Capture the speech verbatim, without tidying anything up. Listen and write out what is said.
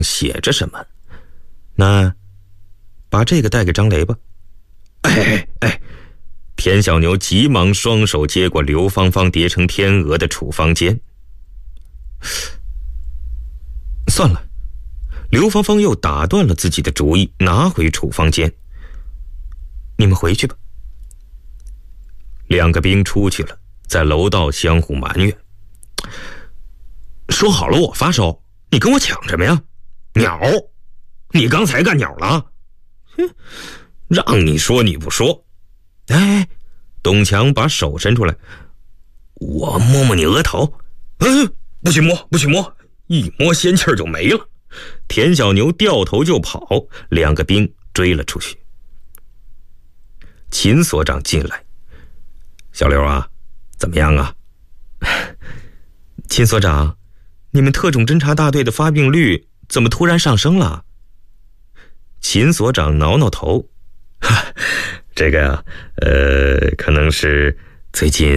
写着什么。那把这个带给张雷吧。哎哎哎！田小牛急忙双手接过刘芳芳叠成天鹅的处方笺。算了，刘芳芳又打断了自己的主意，拿回处方笺。你们回去吧。两个兵出去了，在楼道相互埋怨。说好了我发烧，你跟我抢什么呀？鸟，你刚才干鸟了？哼，让你说你不说。哎，董强把手伸出来，我摸摸你额头。嗯，不许摸，不许摸，一摸仙气儿就没了。田小牛掉头就跑，两个兵追了出去。秦所长进来，小刘啊，怎么样啊？秦所长，你们特种侦察大队的发病率怎么突然上升了？秦所长挠挠头，这个呀，呃，可能是最近